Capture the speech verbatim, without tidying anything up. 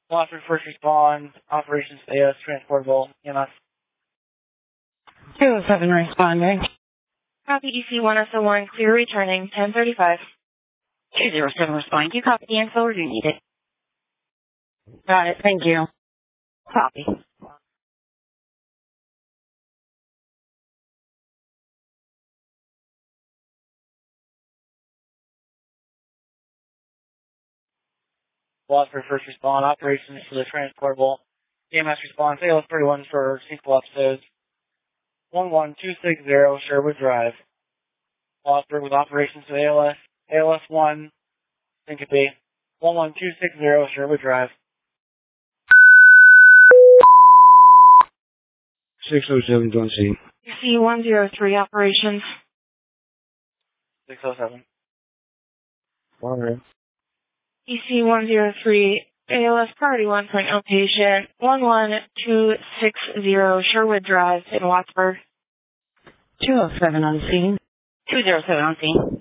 Watford First Respond, Operations A S Transportable, E M S. two oh seven responding. Copy E C one S O one, clear returning, ten thirty-five. two oh seven responding. Do you copy the info or do you need it? Got it, thank you. Copy. Watford First Respond, Operations for the Transportable, E M S Response, A L S thirty-one for sequel episodes, one one two six zero Sherwood Drive. Watford with Operations to A L S, A L S one, Syncope, one one two six zero Sherwood Drive. six oh seven on scene. E C one oh three, Operations. six oh seven. Water. E C one oh three, A L S Priority one point oh patient, one one two six zero Sherwood Drive in Wattsburg. two oh seven on scene. two oh seven on scene.